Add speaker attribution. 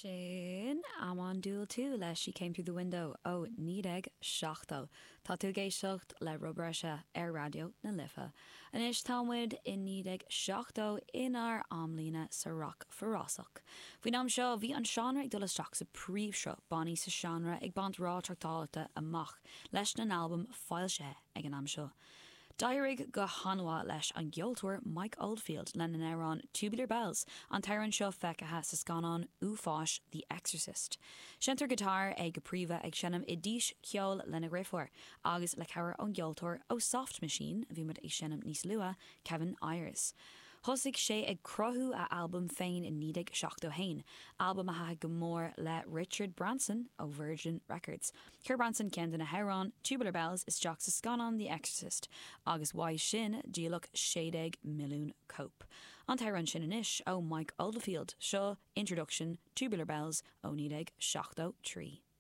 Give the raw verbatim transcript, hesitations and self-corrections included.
Speaker 1: Sin am an dúil tú leis She Came Through the Window ó nídeg seachtó. Tá tú géisiocht le rubbreise ar radio na lifa. An is támuid in nídeg seachtó inar amlína sa rock forrásach. Bhí am seo bhí an seanra ag dulasteach sa príomh seo baní sa seanra ag bant rá trachtáilta amach leis na album Fáil sé ag an am seo. Dairig go hanwa leis an geoltóir Mike Oldfield le an éireán Tubular Bells an teirann seo feiceathe sa scanán Úfáis The Exorcist. Sintar guitar ag go príomha ag sinnam i díos ceol lena rifuair agus le ceair an geoltóir ó Soft Machine bhí mud ag sinnam níos lua Kevin Ayers. Thosig sé ag crothú a album féin in nídeg seachtó hain, album a hathe go mór le Richard Branson ó Virgin Records. Cur Branson ceann na Heron, Tubular Bells is teach sa scanán The Exorcist, agus wai sin díalach sédeg milliún cope. An teirann sin inis ó Mike Oldfield, seo Introduction, Tubular Bells ó nídeg seachtó trí.